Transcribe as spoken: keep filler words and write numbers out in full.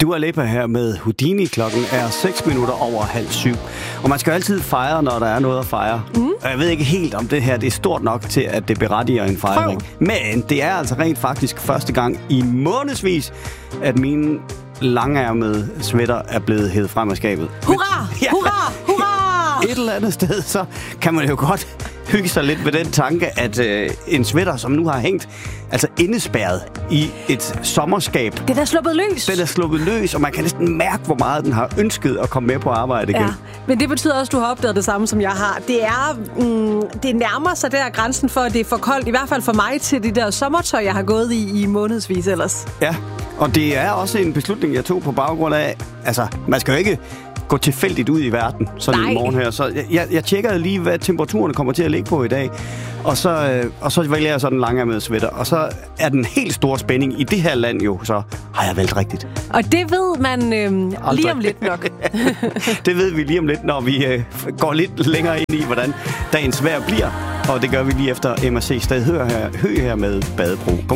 Dua Lipa her med Houdini. Klokken er seks minutter over halv syv. Og man skal jo altid fejre, når der er noget at fejre. Mm. Og jeg ved ikke helt, om det her det er stort nok til, at det berettiger en fejring. Prøv. Men det er altså rent faktisk første gang i månedsvis, at mine langærmede sweater er blevet hævet frem af skabet. Hurra! Ja. Hurra! Hurra! Et eller andet sted, så kan man jo godt hygge sig lidt ved den tanke, at øh, en sweater, som nu har hængt altså indespærret i et sommerskab. Den er sluppet løs. Den er sluppet løs, og man kan næsten mærke, hvor meget den har ønsket at komme med på arbejde igen. Ja, men det betyder også, at du har opdaget det samme, som jeg har. Det er, mm, det nærmer sig der grænsen for, at det er for koldt, i hvert fald for mig, til det der sommertøj, jeg har gået i i månedsvis ellers. Ja, og det er også en beslutning, jeg tog på baggrund af, altså, man skal jo ikke gå tilfældigt ud i verden sådan Nej. i morgen her. Så jeg, jeg tjekkede lige, hvad temperaturen kommer til at ligge på i dag. Og så, øh, og så vælger jeg sådan en langærmet sweater. Og så er den helt store spænding i det her land jo, så har jeg valgt rigtigt. Og det ved man øh, lige om lidt nok. Det ved vi lige om lidt, når vi øh, går lidt længere ind i, hvordan dagens vejr bliver. Og det gør vi lige efter M og C Stad Hø her, Hø her med Badebro.